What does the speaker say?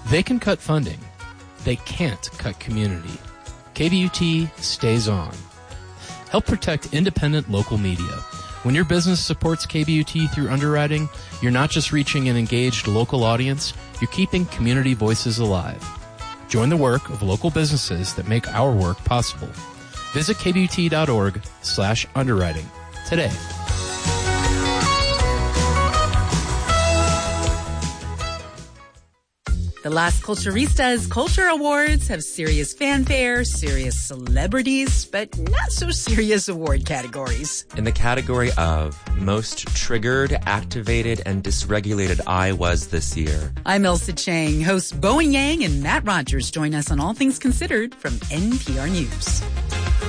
They can cut funding. They can't cut community. KBUT stays on. Help protect independent local media. When your business supports KBUT through underwriting, you're not just reaching an engaged local audience, you're keeping community voices alive. Join the work of local businesses that make our work possible. Visit kbut.org/underwriting today. The Las Culturistas Culture Awards have serious fanfare, serious celebrities, but not so serious award categories. In the category of Most Triggered, Activated, and Dysregulated I Was this year. I'm Elsa Chang. Hosts Bowen Yang and Matt Rogers join us on All Things Considered from NPR News.